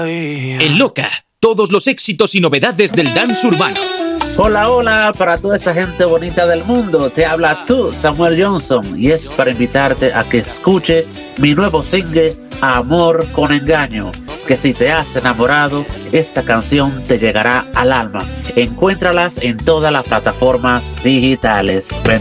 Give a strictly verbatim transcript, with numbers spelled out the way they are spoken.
En Loca, todos los éxitos y novedades del dance urbano. Hola, hola, para toda esta gente bonita del mundo, te hablas tú, Samuel Johnson, y es para invitarte a que escuche mi nuevo single, Amor con Engaño, que si te has enamorado, esta canción te llegará al alma. Encuéntralas en todas las plataformas digitales.